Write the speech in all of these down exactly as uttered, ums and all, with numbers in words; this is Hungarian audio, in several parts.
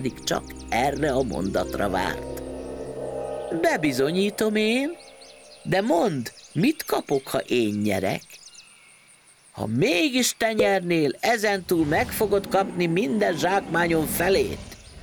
pedig csak erre a mondatra várt. Bebizonyítom én, de mondd, mit kapok, ha én nyerek? Ha mégis te nyernél, ezentúl meg fogod kapni minden zsákmányon felét.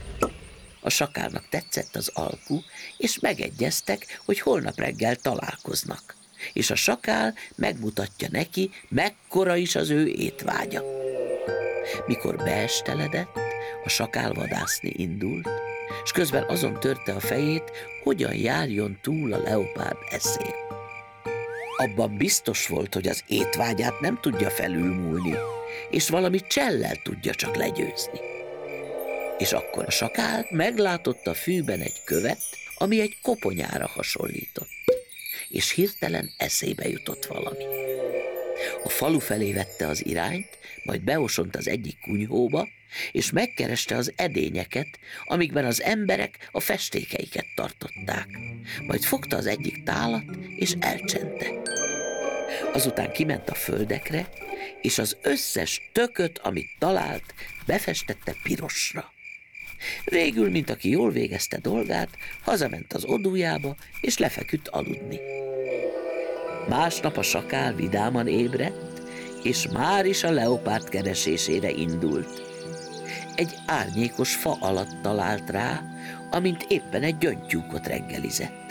A sakálnak tetszett az alku, és megegyeztek, hogy holnap reggel találkoznak, és a sakál megmutatja neki, mekkora is az ő étvágya. Mikor beesteledett, a sakál vadászni indult, és közben azon törte a fejét, hogyan járjon túl a leopárd eszén. Abban biztos volt, hogy az étvágyát nem tudja felülmúlni, és valami csellel tudja csak legyőzni. És akkor a sakál meglátott a fűben egy követ, ami egy koponyára hasonlított, és hirtelen eszébe jutott valami. A falu felé vette az irányt, majd beosont az egyik kunyhóba, és megkereste az edényeket, amikben az emberek a festékeiket tartották. Majd fogta az egyik tálat, és elcsente. Azután kiment a földekre, és az összes tököt, amit talált, befestette pirosra. Végül, mint aki jól végezte dolgát, hazament az odújába, és lefeküdt aludni. Másnap a sakál vidáman ébredt, és már is a leopárd keresésére indult. Egy árnyékos fa alatt talált rá, amint éppen egy gyöngytyúkot reggelizett.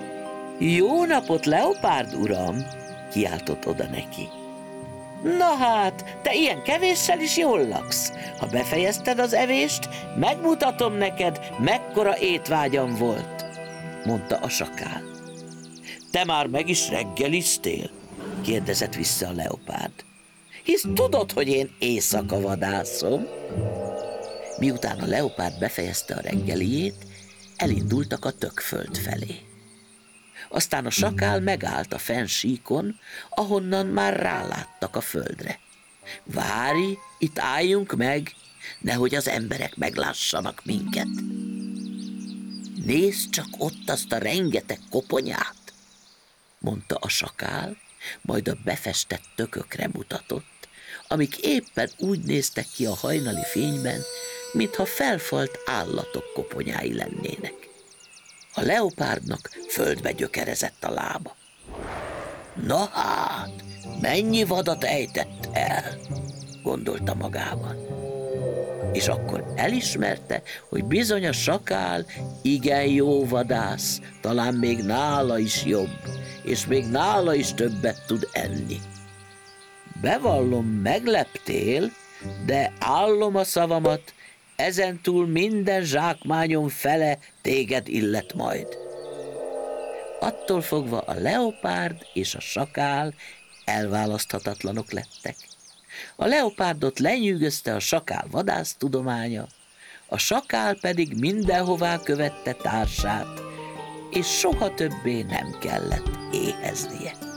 Jó napot, leopárd uram! Kiáltott oda neki. Na hát, te ilyen kevéssel is jól laksz. Ha befejezted az evést, megmutatom neked, mekkora étvágyam volt, mondta a sakál. Te már meg is reggeliztél? Kérdezett vissza a leopárd. Hisz tudod, hogy én éjszaka vadászom. Miután a leopárd befejezte a reggeliét, elindultak a tökföld felé. Aztán a sakál megállt a fennsíkon, ahonnan már ráláttak a földre. Várj, itt álljunk meg, nehogy az emberek meglássanak minket. Nézd csak ott azt a rengeteg koponyát, mondta a sakál, majd a befestett tökökre mutatott, amik éppen úgy néztek ki a hajnali fényben, mintha felfalt állatok koponyái lennének. A leopárdnak földbe gyökerezett a lába. Na hát, mennyi vadat ejtett el, gondolta magában. És akkor elismerte, hogy bizony a sakál igen jó vadász, talán még nála is jobb, és még nála is többet tud enni. Bevallom, megleptél, de állom a szavamat, ezentúl minden zsákmányon fele téged illet majd. Attól fogva a leopárd és a sakál elválaszthatatlanok lettek. A leopárdot lenyűgözte a sakál vadásztudománya, a sakál pedig mindenhová követte társát, és soha többé nem kellett éheznie.